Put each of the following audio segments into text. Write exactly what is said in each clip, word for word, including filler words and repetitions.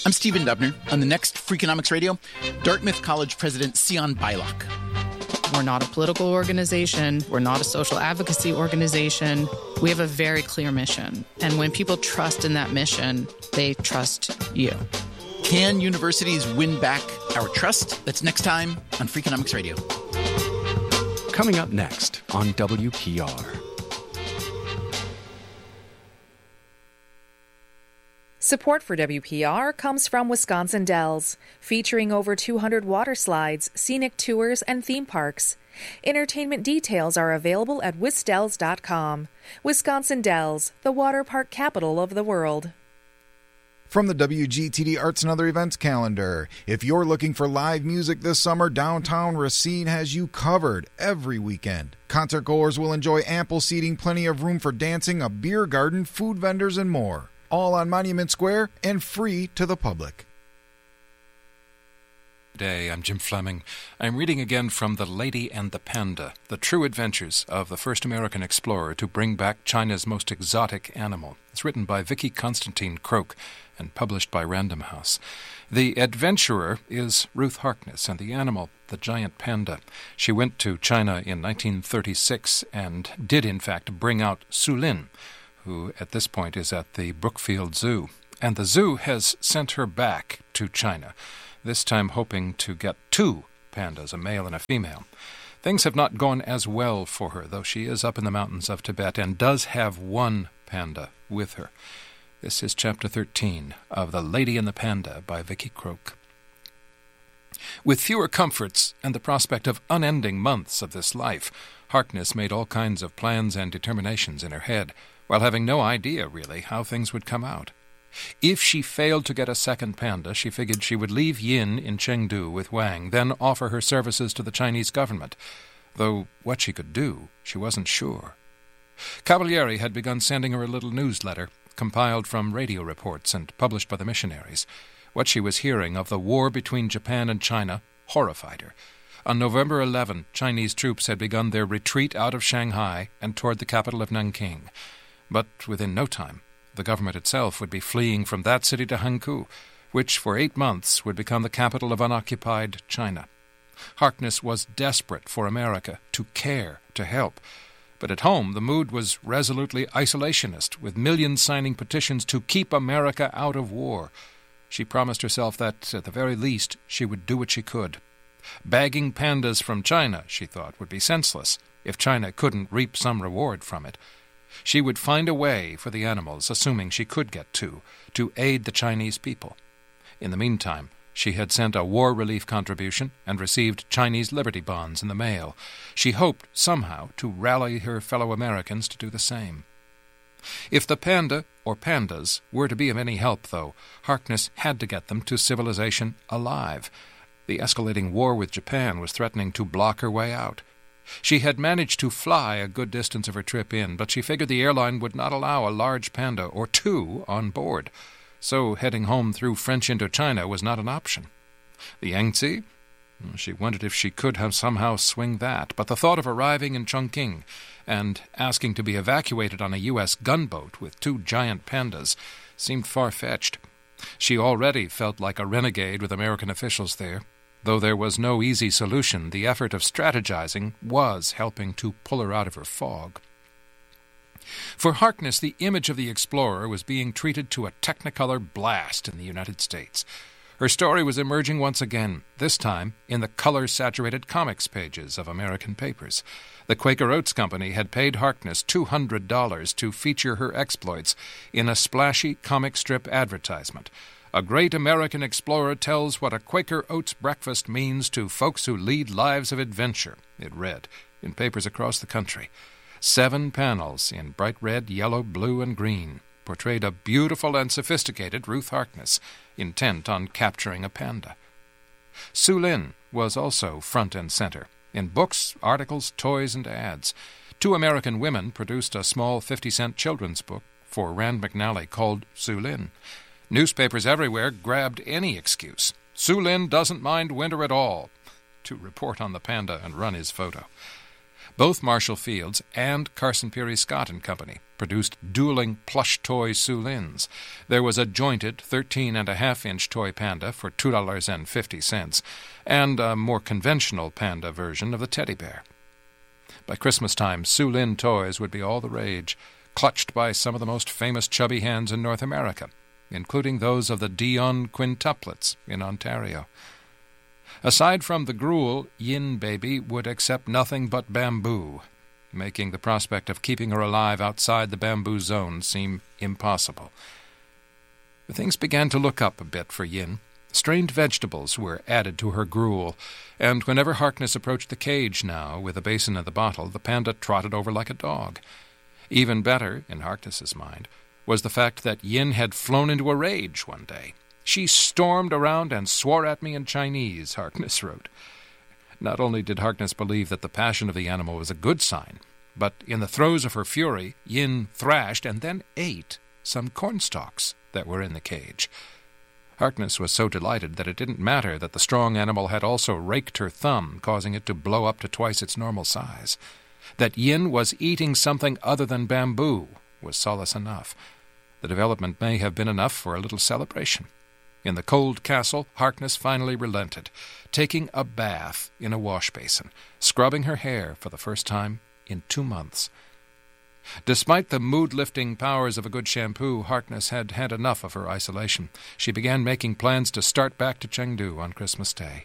I'm Stephen Dubner. On the next Freakonomics Radio, Dartmouth College President Sion Beilock. We're not a political organization. We're not a social advocacy organization. We have a very clear mission. And when people trust in that mission, they trust you. Can universities win back our trust? That's next time on Freakonomics Radio. Coming up next on W P R. Support for W P R comes from Wisconsin Dells, featuring over two hundred water slides, scenic tours, and theme parks. Entertainment details are available at wisdells dot com. Wisconsin Dells, the water park capital of the world. From the W G T D Arts and Other Events calendar, if you're looking for live music this summer, downtown Racine has you covered every weekend. Concert goers will enjoy ample seating, plenty of room for dancing, a beer garden, food vendors, and more. All on Monument Square and free to the public. Today, I'm Jim Fleming. I'm reading again from The Lady and the Panda, the true adventures of the first American explorer to bring back China's most exotic animal. It's written by Vicky Constantine Croak and published by Random House. The adventurer is Ruth Harkness, and the animal, the giant panda. She went to China in nineteen thirty-six and did, in fact, bring out Su Lin, who at this point is at the Brookfield Zoo. And the zoo has sent her back to China, this time hoping to get two pandas, a male and a female. Things have not gone as well for her, though she is up in the mountains of Tibet and does have one panda with her. This is Chapter thirteen of The Lady and the Panda by Vicky Croak. With fewer comforts and the prospect of unending months of this life, Harkness made all kinds of plans and determinations in her head, while having no idea, really, how things would come out. If she failed to get a second panda, she figured she would leave Yin in Chengdu with Wang, then offer her services to the Chinese government, though what she could do, she wasn't sure. Cavalieri had begun sending her a little newsletter, compiled from radio reports and published by the missionaries. What she was hearing of the war between Japan and China horrified her. On November eleventh, Chinese troops had begun their retreat out of Shanghai and toward the capital of Nanking. But within no time, the government itself would be fleeing from that city to Hankou, which for eight months would become the capital of unoccupied China. Harkness was desperate for America to care, to help. But at home, the mood was resolutely isolationist, with millions signing petitions to keep America out of war. She promised herself that, at the very least, she would do what she could. Bagging pandas from China, she thought, would be senseless if China couldn't reap some reward from it. She would find a way for the animals, assuming she could get two, to aid the Chinese people. In the meantime, she had sent a war relief contribution and received Chinese Liberty bonds in the mail. She hoped somehow to rally her fellow Americans to do the same. If the panda, or pandas, were to be of any help, though, Harkness had to get them to civilization alive. The escalating war with Japan was threatening to block her way out. She had managed to fly a good distance of her trip in, but she figured the airline would not allow a large panda or two on board. So heading home through French Indochina was not an option. The Yangtze? She wondered if she could have somehow swing that, but the thought of arriving in Chongqing and asking to be evacuated on a U S gunboat with two giant pandas seemed far-fetched. She already felt like a renegade with American officials there. Though there was no easy solution, the effort of strategizing was helping to pull her out of her fog. For Harkness, the image of the explorer was being treated to a technicolor blast in the United States. Her story was emerging once again, this time in the color-saturated comics pages of American papers. The Quaker Oats Company had paid Harkness two hundred dollars to feature her exploits in a splashy comic strip advertisement. A great American explorer tells what a Quaker Oats breakfast means to folks who lead lives of adventure, it read, in papers across the country. Seven panels in bright red, yellow, blue, and green portrayed a beautiful and sophisticated Ruth Harkness, intent on capturing a panda. Su Lin was also front and center, in books, articles, toys, and ads. Two American women produced a small fifty-cent children's book for Rand McNally called Su Lin. Newspapers everywhere grabbed any excuse. Su Lin doesn't mind winter at all, to report on the panda and run his photo. Both Marshall Fields and Carson Peary Scott and Company produced dueling plush toy Sulins. There was a jointed thirteen and a half inch toy panda for two dollars and fifty cents, and a more conventional panda version of the teddy bear. By Christmas time, Sulin toys would be all the rage, clutched by some of the most famous chubby hands in North America, including those of the Dion quintuplets in Ontario. Aside from the gruel, Yin Baby would accept nothing but bamboo, making the prospect of keeping her alive outside the bamboo zone seem impossible. Things began to look up a bit for Yin. Strained vegetables were added to her gruel, and whenever Harkness approached the cage now with a basin and the bottle, the panda trotted over like a dog. Even better, in Harkness's mind, was the fact that Yin had flown into a rage one day. "She stormed around and swore at me in Chinese," Harkness wrote. Not only did Harkness believe that the passion of the animal was a good sign, but in the throes of her fury, Yin thrashed and then ate some cornstalks that were in the cage. Harkness was so delighted that it didn't matter that the strong animal had also raked her thumb, causing it to blow up to twice its normal size. That Yin was eating something other than bamboo was solace enough. The development may have been enough for a little celebration. In the cold castle, Harkness finally relented, taking a bath in a wash basin, scrubbing her hair for the first time in two months. Despite the mood-lifting powers of a good shampoo, Harkness had had enough of her isolation. She began making plans to start back to Chengdu on Christmas Day.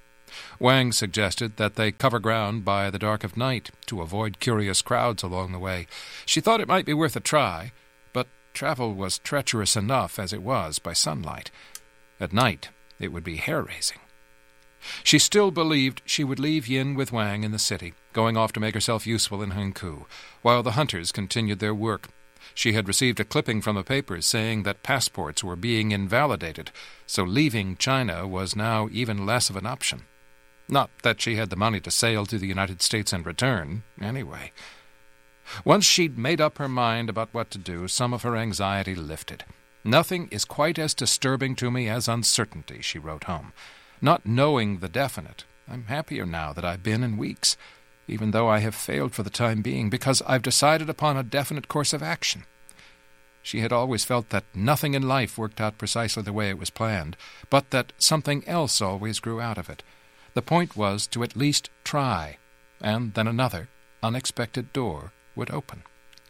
Wang suggested that they cover ground by the dark of night to avoid curious crowds along the way. She thought it might be worth a try, but travel was treacherous enough as it was by sunlight. At night, it would be hair-raising. She still believed she would leave Yin with Wang in the city, going off to make herself useful in Hengku, while the hunters continued their work. She had received a clipping from the papers saying that passports were being invalidated, so leaving China was now even less of an option. Not that she had the money to sail to the United States and return, anyway. Once she'd made up her mind about what to do, some of her anxiety lifted. "Nothing is quite as disturbing to me as uncertainty," she wrote home. "Not knowing the definite, I'm happier now that I've been in weeks, even though I have failed for the time being, because I've decided upon a definite course of action." She had always felt that nothing in life worked out precisely the way it was planned, but that something else always grew out of it. The point was to at least try, and then another, unexpected door would open.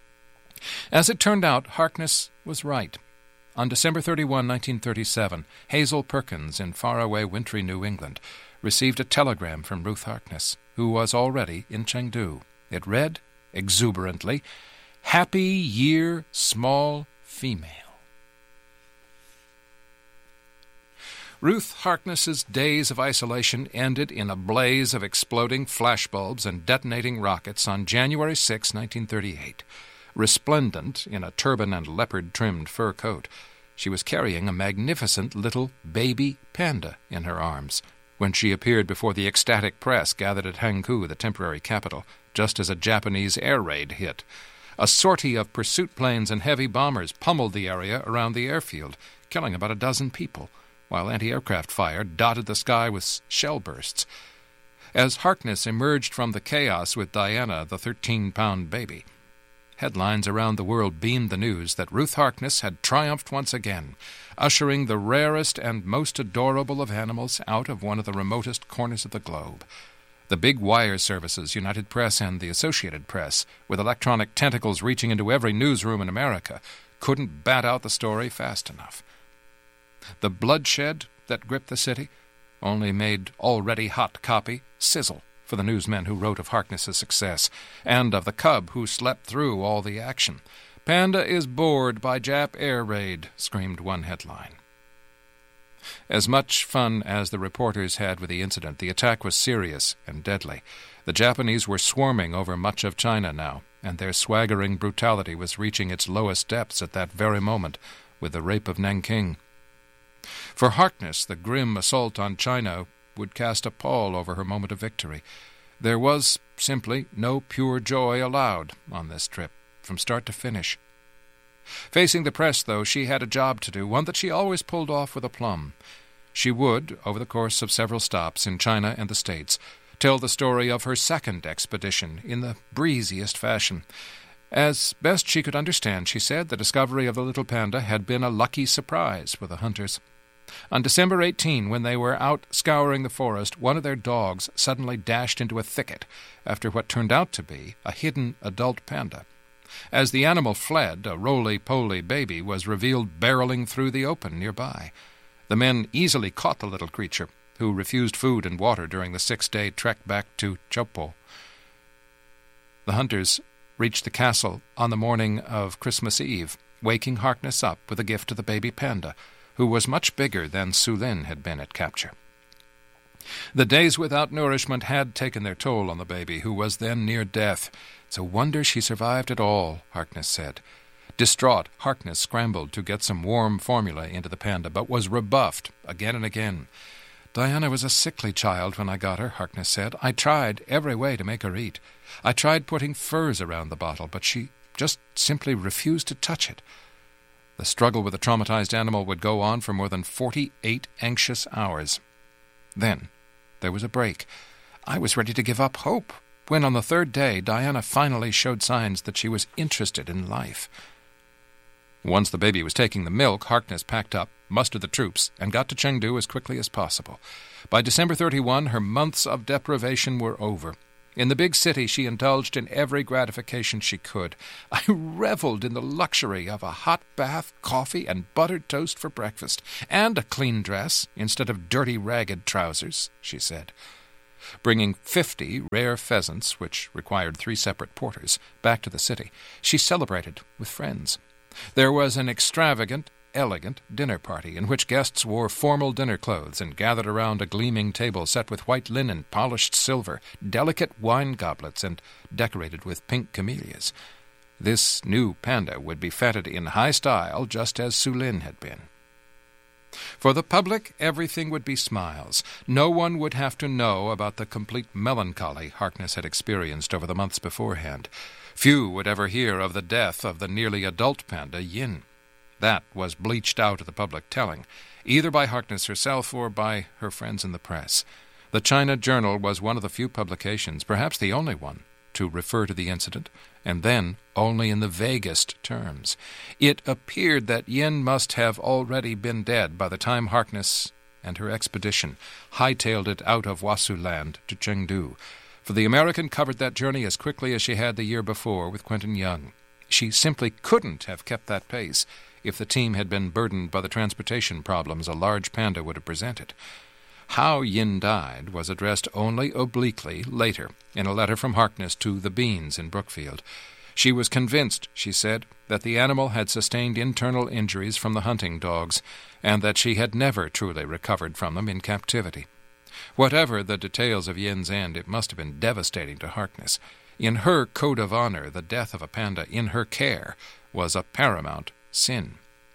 As it turned out, Harkness was right. On December thirty-first, nineteen thirty-seven, Hazel Perkins in faraway wintry New England received a telegram from Ruth Harkness, who was already in Chengdu. It read, exuberantly, "Happy Year, Small Female." Ruth Harkness's days of isolation ended in a blaze of exploding flashbulbs and detonating rockets on January sixth, nineteen thirty-eight. Resplendent in a turban and leopard-trimmed fur coat, she was carrying a magnificent little baby panda in her arms when she appeared before the ecstatic press gathered at Hengku, the temporary capital, just as a Japanese air raid hit. A sortie of pursuit planes and heavy bombers pummeled the area around the airfield, killing about a dozen people, while anti-aircraft fire dotted the sky with shell bursts. As Harkness emerged from the chaos with Diana, the thirteen-pound baby, headlines around the world beamed the news that Ruth Harkness had triumphed once again, ushering the rarest and most adorable of animals out of one of the remotest corners of the globe. The big wire services, United Press and the Associated Press, with electronic tentacles reaching into every newsroom in America, couldn't bat out the story fast enough. The bloodshed that gripped the city only made already hot copy sizzle for the newsmen who wrote of Harkness's success, and of the cub who slept through all the action. "Panda is bored by Jap air raid," screamed one headline. As much fun as the reporters had with the incident, the attack was serious and deadly. The Japanese were swarming over much of China now, and their swaggering brutality was reaching its lowest depths at that very moment with the rape of Nanking. For Harkness, the grim assault on China would cast a pall over her moment of victory. There was simply no pure joy allowed on this trip, from start to finish. Facing the press, though, she had a job to do, one that she always pulled off with aplomb. She would, over the course of several stops in China and the States, tell the story of her second expedition in the breeziest fashion. As best she could understand, she said, the discovery of the little panda had been a lucky surprise for the hunters. On December eighteenth, when they were out scouring the forest, one of their dogs suddenly dashed into a thicket after what turned out to be a hidden adult panda. As the animal fled, a roly-poly baby was revealed barreling through the open nearby. The men easily caught the little creature, who refused food and water during the six-day trek back to Chopo. The hunters reached the castle on the morning of Christmas Eve, waking Harkness up with a gift to the baby panda, who was much bigger than Sulin had been at capture. The days without nourishment had taken their toll on the baby, who was then near death. It's a wonder she survived at all, Harkness said. Distraught, Harkness scrambled to get some warm formula into the panda, but was rebuffed again and again. Diana was a sickly child when I got her, Harkness said. I tried every way to make her eat. I tried putting furs around the bottle, but she just simply refused to touch it. The struggle with the traumatized animal would go on for more than forty-eight anxious hours. Then there was a break. I was ready to give up hope, when on the third day Diana finally showed signs that she was interested in life. Once the baby was taking the milk, Harkness packed up, mustered the troops, and got to Chengdu as quickly as possible. By December thirty-first, her months of deprivation were over. In the big city, she indulged in every gratification she could. I reveled in the luxury of a hot bath, coffee, and buttered toast for breakfast, and a clean dress instead of dirty, ragged trousers, she said. Bringing fifty rare pheasants, which required three separate porters, back to the city, she celebrated with friends. There was an extravagant, elegant dinner party in which guests wore formal dinner clothes and gathered around a gleaming table set with white linen, polished silver, delicate wine goblets, and decorated with pink camellias. This new panda would be feted in high style, just as Sulin had been. For the public, everything would be smiles. No one would have to know about the complete melancholy Harkness had experienced over the months beforehand. Few would ever hear of the death of the nearly adult panda, Yin. That was bleached out of the public telling, either by Harkness herself or by her friends in the press. The China Journal was one of the few publications, perhaps the only one, to refer to the incident, and then only in the vaguest terms. It appeared that Yin must have already been dead by the time Harkness and her expedition hightailed it out of Wasu Land to Chengdu, for the American covered that journey as quickly as she had the year before with Quentin Young. She simply couldn't have kept that pace if the team had been burdened by the transportation problems a large panda would have presented. How Yin died was addressed only obliquely later in a letter from Harkness to the Beans in Brookfield. She was convinced, she said, that the animal had sustained internal injuries from the hunting dogs, and that she had never truly recovered from them in captivity. Whatever the details of Yin's end, it must have been devastating to Harkness. In her code of honor, the death of a panda in her care was a paramount sin.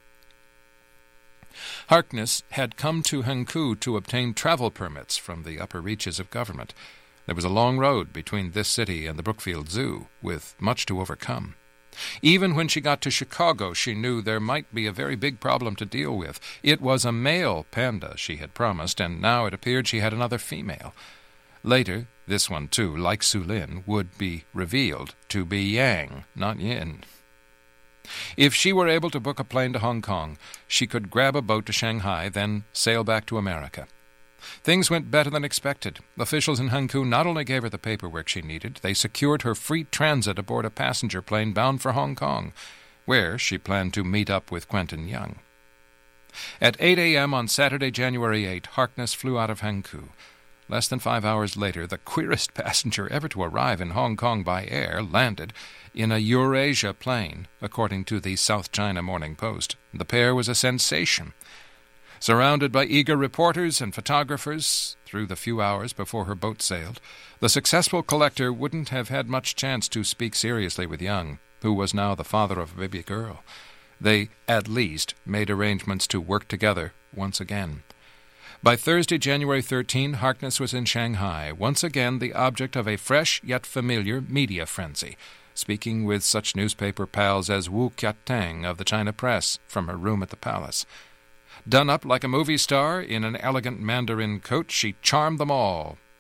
Harkness had come to Hankou to obtain travel permits from the upper reaches of government. There was a long road between this city and the Brookfield Zoo, with much to overcome. Even when she got to Chicago, she knew there might be a very big problem to deal with. It was a male panda she had promised, and now it appeared she had another female. Later, this one too, like Sulin, would be revealed to be Yang, not Yin. If she were able to book a plane to Hong Kong, she could grab a boat to Shanghai, then sail back to America. Things went better than expected. Officials in Hankou not only gave her the paperwork she needed, they secured her free transit aboard a passenger plane bound for Hong Kong, where she planned to meet up with Quentin Young. At eight a.m. on Saturday, January eighth, Harkness flew out of Hankou. Less than five hours later, the queerest passenger ever to arrive in Hong Kong by air landed in a Eurasia plane, according to the South China Morning Post. The pair was a sensation. Surrounded by eager reporters and photographers through the few hours before her boat sailed, the successful collector wouldn't have had much chance to speak seriously with Young, who was now the father of a baby girl. They, at least, made arrangements to work together once again. By Thursday, January thirteenth, Harkness was in Shanghai, once again the object of a fresh yet familiar media frenzy, speaking with such newspaper pals as Wu Kiatang of the China Press from her room at the palace. Done up like a movie star in an elegant Mandarin coat, she charmed them all,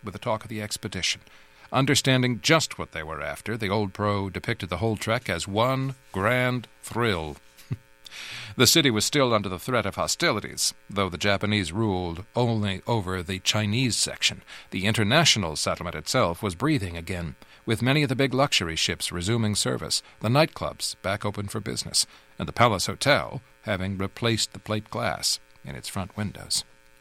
with the talk of the expedition. Understanding just what they were after, the old pro depicted the whole trek as one grand thrill. The city was still under the threat of hostilities, though the Japanese ruled only over the Chinese section. The international settlement itself was breathing again, with many of the big luxury ships resuming service, the nightclubs back open for business, and the Palace Hotel having replaced the plate glass in its front windows.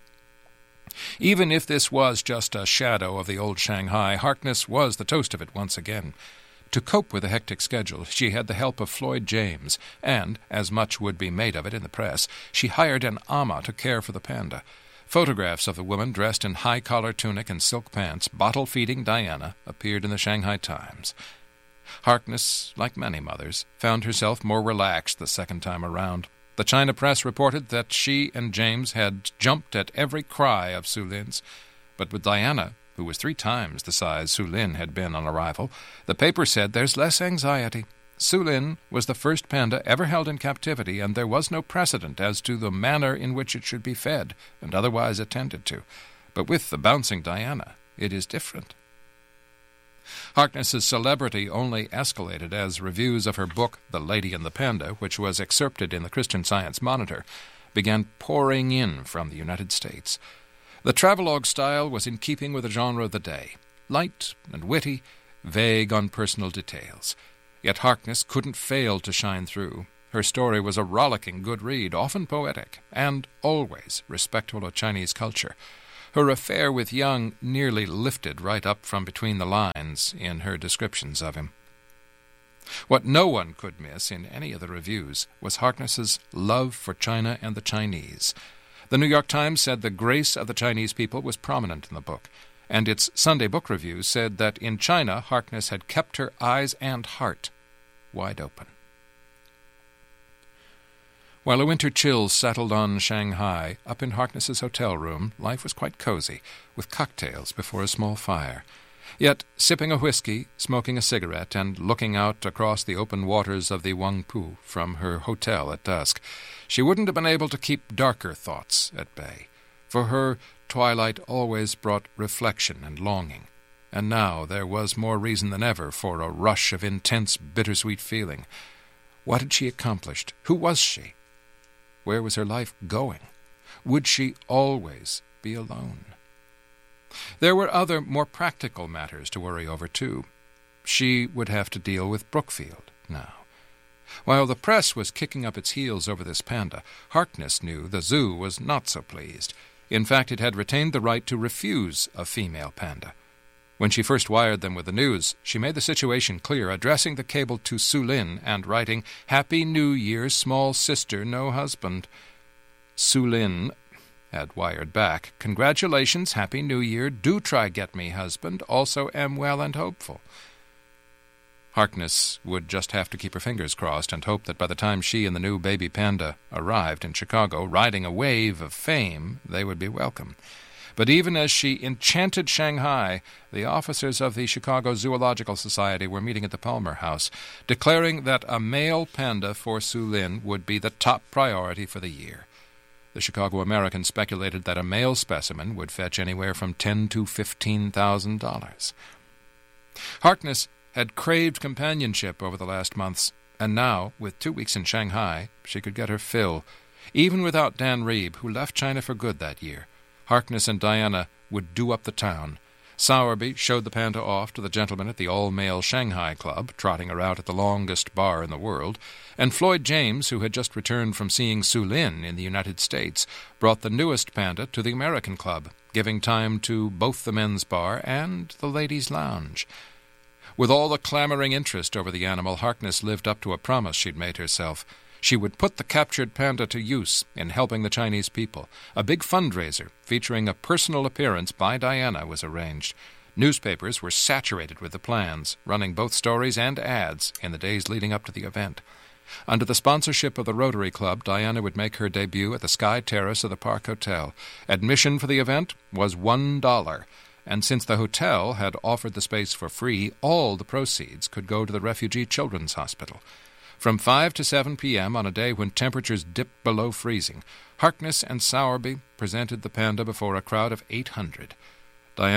Even if this was just a shadow of the old Shanghai, Harkness was the toast of it once again. To cope with a hectic schedule, she had the help of Floyd James, and, as much would be made of it in the press, she hired an ama to care for the panda. Photographs of the woman dressed in high-collar tunic and silk pants, bottle-feeding Diana, appeared in the Shanghai Times. Harkness, like many mothers, found herself more relaxed the second time around. The China press reported that she and James had jumped at every cry of Su Lin's, but with Diana, who was three times the size Su Lin had been on arrival, the paper said there's less anxiety. Su Lin was the first panda ever held in captivity, and there was no precedent as to the manner in which it should be fed and otherwise attended to. But with the bouncing Diana, it is different. Harkness's celebrity only escalated as reviews of her book, The Lady and the Panda, which was excerpted in the Christian Science Monitor, began pouring in from the United States. The travelogue style was in keeping with the genre of the day, light and witty, vague on personal details. Yet Harkness couldn't fail to shine through. Her story was a rollicking good read, often poetic, and always respectful of Chinese culture. Her affair with Young nearly lifted right up from between the lines in her descriptions of him. What no one could miss in any of the reviews was Harkness's love for China and the Chinese. The New York Times said the grace of the Chinese people was prominent in the book, and its Sunday book review said that in China Harkness had kept her eyes and heart wide open. While a winter chill settled on Shanghai, up in Harkness's hotel room, life was quite cozy, with cocktails before a small fire. Yet, sipping a whiskey, smoking a cigarette, and looking out across the open waters of the Huangpu from her hotel at dusk, she wouldn't have been able to keep darker thoughts at bay. For her, twilight always brought reflection and longing, and now there was more reason than ever for a rush of intense, bittersweet feeling. What had she accomplished? Who was she? Where was her life going? Would she always be alone? There were other, more practical matters to worry over, too. She would have to deal with Brookfield now. While the press was kicking up its heels over this panda, Harkness knew the zoo was not so pleased. In fact, it had retained the right to refuse a female panda. When she first wired them with the news, she made the situation clear, addressing the cable to Su Lin and writing, "Happy New Year, small sister, no husband." Su Lin had wired back, "Congratulations, Happy New Year, do try get me husband, also am well and hopeful." Harkness would just have to keep her fingers crossed and hope that by the time she and the new baby panda arrived in Chicago, riding a wave of fame, they would be welcome. But even as she enchanted Shanghai, the officers of the Chicago Zoological Society were meeting at the Palmer House, declaring that a male panda for Su Lin would be the top priority for the year. The Chicago American speculated that a male specimen would fetch anywhere from ten thousand to fifteen thousand dollars. Harkness had craved companionship over the last months, and now, with two weeks in Shanghai, she could get her fill. Even without Dan Reeb, who left China for good that year, Harkness and Diana would do up the town. Sowerby showed the panda off to the gentleman at the all-male Shanghai Club, trotting her out at the longest bar in the world, and Floyd James, who had just returned from seeing Su Lin in the United States, brought the newest panda to the American Club, giving time to both the men's bar and the ladies' lounge. With all the clamoring interest over the animal, Harkness lived up to a promise she'd made herself. She would put the captured panda to use in helping the Chinese people. A big fundraiser featuring a personal appearance by Diana was arranged. Newspapers were saturated with the plans, running both stories and ads in the days leading up to the event. Under the sponsorship of the Rotary Club, Diana would make her debut at the Sky Terrace of the Park Hotel. Admission for the event was one dollar. And since the hotel had offered the space for free, all the proceeds could go to the Refugee Children's Hospital. From five to seven p.m. on a day when temperatures dipped below freezing, Harkness and Sowerby presented the panda before a crowd of eight hundred. Diana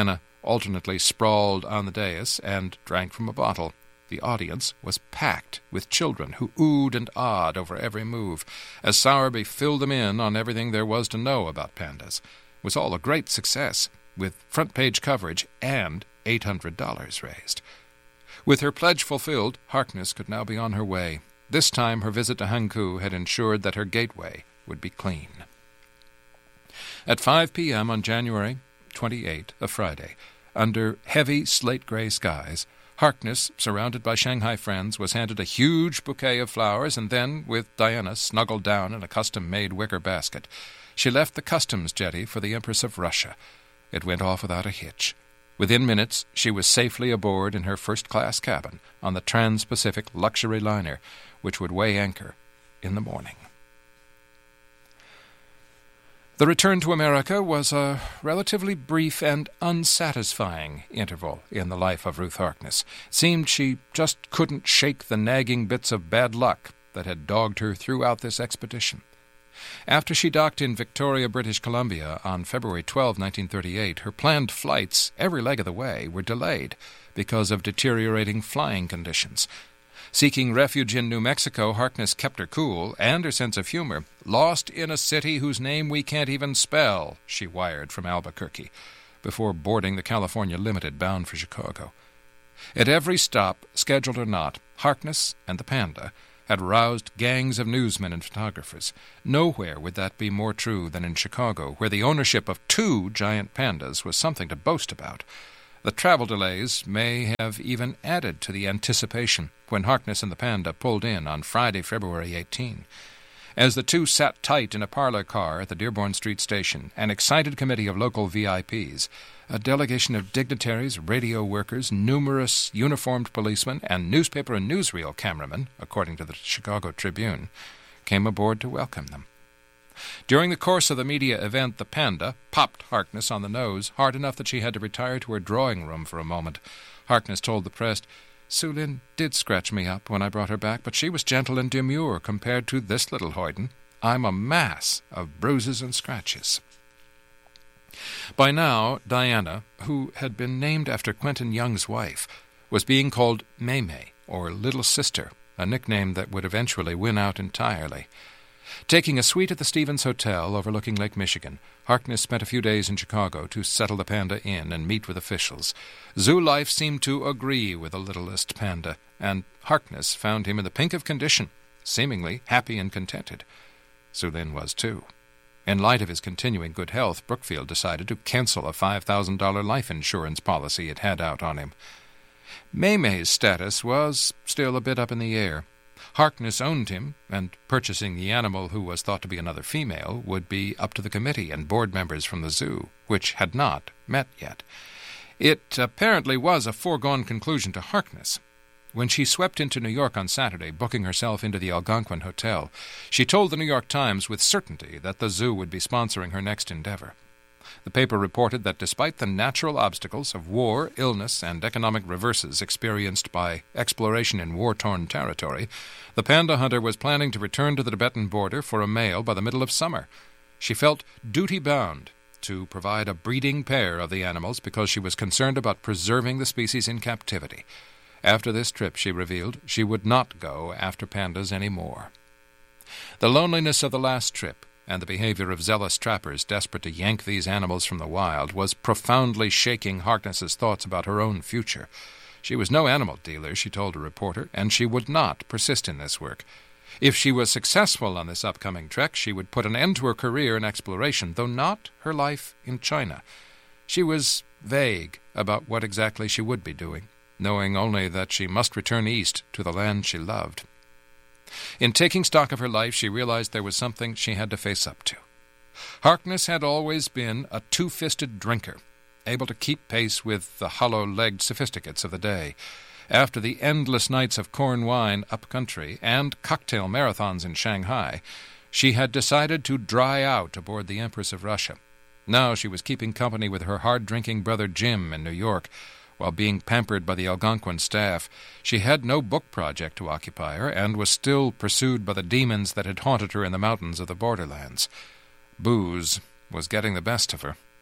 alternately sprawled on the dais and drank from a bottle. The audience was packed with children who oohed and ahed over every move, as Sowerby filled them in on everything there was to know about pandas. It was all a great success, with front-page coverage and eight hundred dollars raised. With her pledge fulfilled, Harkness could now be on her way. This time her visit to Hankou had ensured that her gateway would be clean. At five p.m. on January twenty-eighth, a Friday, under heavy slate-gray skies, Harkness, surrounded by Shanghai friends, was handed a huge bouquet of flowers and then, with Diana snuggled down in a custom-made wicker basket, she left the customs jetty for the Empress of Russia. It went off without a hitch. Within minutes, she was safely aboard in her first-class cabin on the Trans-Pacific luxury liner, which would weigh anchor in the morning. The return to America was a relatively brief and unsatisfying interval in the life of Ruth Harkness. It seemed she just couldn't shake the nagging bits of bad luck that had dogged her throughout this expedition. After she docked in Victoria, British Columbia on February twelfth, nineteen thirty-eight, her planned flights, every leg of the way, were delayed because of deteriorating flying conditions. Seeking refuge in New Mexico, Harkness kept her cool and her sense of humor. "Lost in a city whose name we can't even spell," she wired from Albuquerque, before boarding the California Limited bound for Chicago. At every stop, scheduled or not, Harkness and the Panda had roused gangs of newsmen and photographers. Nowhere would that be more true than in Chicago, where the ownership of two giant pandas was something to boast about. The travel delays may have even added to the anticipation when Harkness and the Panda pulled in on Friday, February eighteenth. As the two sat tight in a parlor car at the Dearborn Street station, an excited committee of local V I Ps, a delegation of dignitaries, radio workers, numerous uniformed policemen, and newspaper and newsreel cameramen, according to the Chicago Tribune, came aboard to welcome them. During the course of the media event, the Panda popped Harkness on the nose hard enough that she had to retire to her drawing room for a moment. Harkness told the press, "Su Lin did scratch me up when I brought her back, but she was gentle and demure compared to this little hoyden. I'm a mass of bruises and scratches." By now, Diana, who had been named after Quentin Young's wife, was being called Maymay, or Little Sister, a nickname that would eventually win out entirely. Taking a suite at the Stevens Hotel overlooking Lake Michigan, Harkness spent a few days in Chicago to settle the Panda in and meet with officials. Zoo life seemed to agree with the littlest Panda, and Harkness found him in the pink of condition, seemingly happy and contented. Su Lin was too. In light of his continuing good health, Brookfield decided to cancel a five thousand dollars life insurance policy it had out on him. Maymay's status was still a bit up in the air. Harkness owned him, and purchasing the animal, who was thought to be another female, would be up to the committee and board members from the zoo, which had not met yet. It apparently was a foregone conclusion to Harkness. When she swept into New York on Saturday, booking herself into the Algonquin Hotel, she told the New York Times with certainty that the zoo would be sponsoring her next endeavor. The paper reported that despite the natural obstacles of war, illness, and economic reverses experienced by exploration in war-torn territory, the panda hunter was planning to return to the Tibetan border for a male by the middle of summer. She felt duty-bound to provide a breeding pair of the animals because she was concerned about preserving the species in captivity. After this trip, she revealed, she would not go after pandas any more. The loneliness of the last trip and the behavior of zealous trappers desperate to yank these animals from the wild was profoundly shaking Harkness's thoughts about her own future. She was no animal dealer, she told a reporter, and she would not persist in this work. If she was successful on this upcoming trek, she would put an end to her career in exploration, though not her life in China. She was vague about what exactly she would be doing, knowing only that she must return east to the land she loved. In taking stock of her life, she realized there was something she had to face up to. Harkness had always been a two-fisted drinker, able to keep pace with the hollow-legged sophisticates of the day. After the endless nights of corn wine up-country and cocktail marathons in Shanghai, she had decided to dry out aboard the Empress of Russia. Now she was keeping company with her hard-drinking brother Jim in New York, while being pampered by the Algonquin staff. She had no book project to occupy her, and was still pursued by the demons that had haunted her in the mountains of the borderlands. Booze was getting the best of her.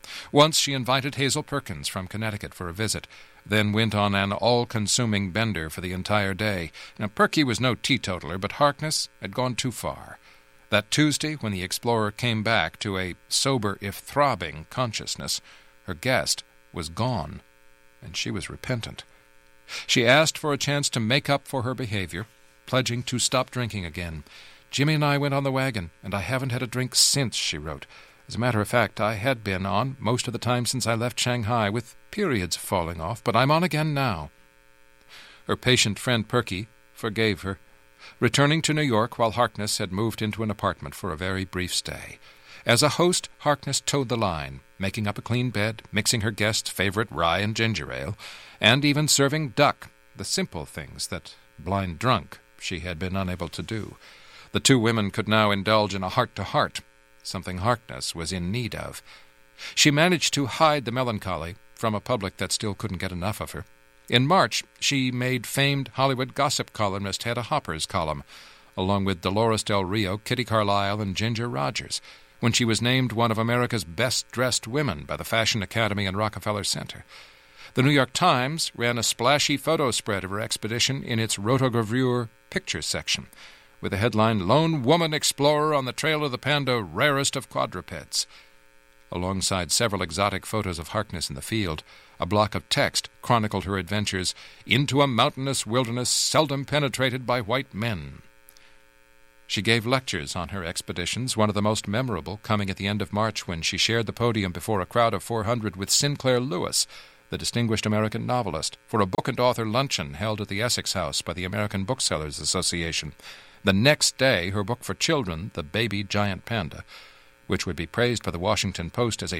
Once she invited Hazel Perkins from Connecticut for a visit, then went on an all-consuming bender for the entire day. Now, Perky was no teetotaler, but Harkness had gone too far. That Tuesday, when the explorer came back to a sober if throbbing consciousness, her guest was gone, and she was repentant. She asked for a chance to make up for her behavior, pledging to stop drinking again. "Jimmy and I went on the wagon, and I haven't had a drink since," she wrote. "As a matter of fact, I had been on most of the time since I left Shanghai, with periods falling off, but I'm on again now." Her patient friend Perky forgave her, returning to New York while Harkness had moved into an apartment for a very brief stay. As a host, Harkness towed the line, making up a clean bed, mixing her guest's favorite rye and ginger ale, and even serving duck, the simple things that, blind drunk, she had been unable to do. The two women could now indulge in a heart-to-heart, something Harkness was in need of. She managed to hide the melancholy from a public that still couldn't get enough of her. In March, she made famed Hollywood gossip columnist Hedda Hopper's column, along with Dolores Del Rio, Kitty Carlisle, and Ginger Rogers, when she was named one of America's best-dressed women by the Fashion Academy and Rockefeller Center. The New York Times ran a splashy photo spread of her expedition in its rotogravure picture section, with the headline, "Lone Woman Explorer on the Trail of the Panda, Rarest of Quadrupeds." Alongside several exotic photos of Harkness in the field, a block of text chronicled her adventures into a mountainous wilderness seldom penetrated by white men. She gave lectures on her expeditions, one of the most memorable coming at the end of March when she shared the podium before a crowd of four hundred with Sinclair Lewis, the distinguished American novelist, for a book and author luncheon held at the Essex House by the American Booksellers Association. The next day, her book for children, The Baby Giant Panda, which would be praised by the Washington Post as a